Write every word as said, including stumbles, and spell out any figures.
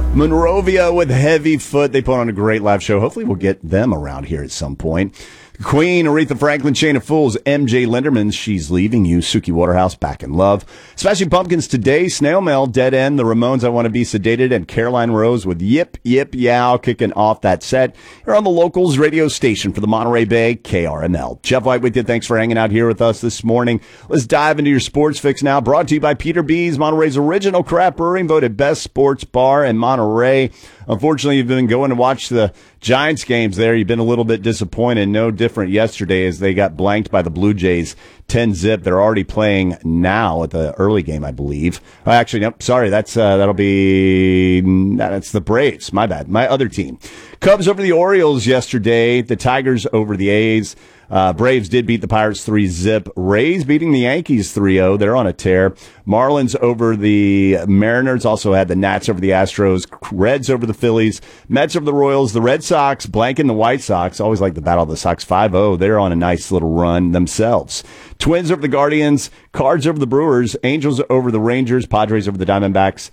Monrovia with Heavy Foot. They put on a great live show. Hopefully we'll get them around here at some point. Queen, Aretha Franklin, Chain of Fools, M J Linderman, She's Leaving You, Suki Waterhouse, Back in Love. Smashing Pumpkins today, Snail Mail, Dead End, The Ramones, I Want to Be Sedated, and Caroline Rose with Yip, Yip, Yow, kicking off that set. You're on the Locals radio station for the Monterey Bay, K R M L. Jeff White with you. Thanks for hanging out here with us this morning. Let's dive into your sports fix now. Brought to you by Peter B's, Monterey's original craft brewing, voted best sports bar in Monterey. Unfortunately, you've been going to watch the Giants games there. You've been a little bit disappointed. No different yesterday as they got blanked by the Blue Jays ten zip. They're already playing now at the early game, I believe. Oh, actually, nope, sorry. That's uh, that'll be that's the Braves. My bad. My other team. Cubs over the Orioles yesterday. The Tigers over the A's. Uh, Braves did beat the Pirates three zip. Rays beating the Yankees three oh. They're on a tear. Marlins over the Mariners. Also had the Nats over the Astros. Reds over the Phillies. Mets over the Royals. The Red Sox blanking the White Sox. Always like the battle of the Sox five oh. They're on a nice little run themselves. Twins over the Guardians. Cards over the Brewers. Angels over the Rangers. Padres over the Diamondbacks.